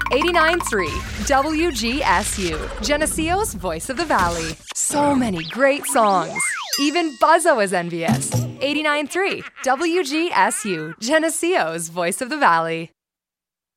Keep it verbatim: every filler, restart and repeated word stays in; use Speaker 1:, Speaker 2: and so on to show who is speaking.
Speaker 1: eighty-nine point three W G S U, Geneseo's Voice of the Valley. So many great songs. Even Buzzo is envious. eighty-nine point three W G S U, Geneseo's Voice of the Valley.